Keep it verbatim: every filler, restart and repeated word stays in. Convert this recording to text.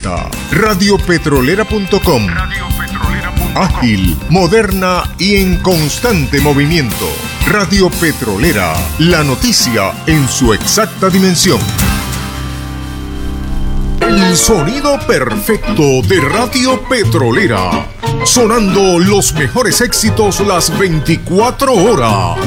presenta radio petrolera punto com. Ágil, moderna y en constante movimiento. Radio Petrolera, la noticia en su exacta dimensión. El sonido perfecto de Radio Petrolera. Sonando los mejores éxitos las veinticuatro horas.